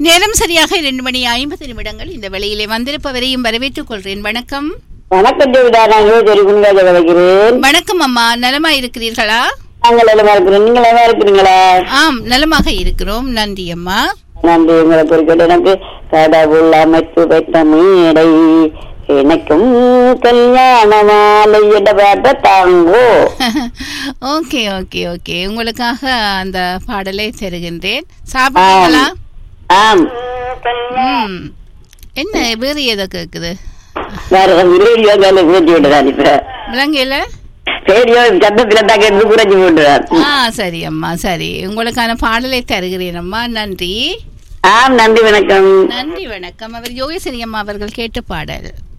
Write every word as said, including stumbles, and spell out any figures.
நேரம் சரியாக இரண்டு மணி ஐம்பது நிமிடங்கள். இந்த வேளையிலே வந்திருப்பவரையும் வரவேற்றுக் கொள்கிறேன். வணக்கம். வணக்கம் ஜெவிதா, நான் குன்காஜ வளைக்கிறேன். வணக்கம் அம்மா, நலமா இருக்கிறீர்களா? நாங்கள் நலமா இருக்கிறோம், நீங்க நலமா இருக்கிறீங்களா? ஆம், நலமாக இருக்கிறோம், நன்றி அம்மா. நன்றி. உங்களுக்கு ஒரு எனக்கு கடவுள் அமைப்பு பெற்ற மேடை எனக்கும் கல்யாண மாலையிட பாட்ட தாங்கோ. ஓகே ஓகே ஓகே, உங்களுக்காக அந்த பாடலை தருகின்றேன். சாப்பிட்டீங்களா? ஆம். ம், என்ன வேறு ஏதோ கேக்குது? விலங்கையில சரி அம்மா, சரி, உங்களுக்கான பாடலை தருகிறேன் அம்மா. நன்றி. நன்றி, வணக்கம். நன்றி, வணக்கம். அவர் யோகேஸ்வரி அம்மா அவர்கள் கேட்ட பாடல்.